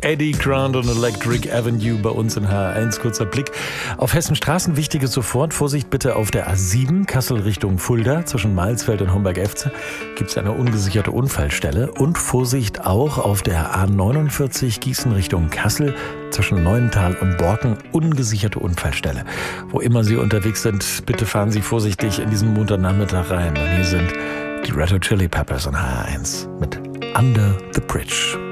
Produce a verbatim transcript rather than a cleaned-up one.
Eddie Grant und Electric Avenue bei uns in H R eins. Kurzer Blick auf Hessen Straßen. Wichtiges sofort. Vorsicht bitte auf der A sieben, Kassel Richtung Fulda. Zwischen Malsfeld und Homberg-Efze gibt es eine ungesicherte Unfallstelle. Und Vorsicht auch auf der A neunundvierzig, Gießen Richtung Kassel. Zwischen Neuental und Borken ungesicherte Unfallstelle. Wo immer Sie unterwegs sind, bitte fahren Sie vorsichtig in diesen Montagnachmittag rein. Und hier sind die Red Hot Chili Peppers in H R eins mit Under the Bridge.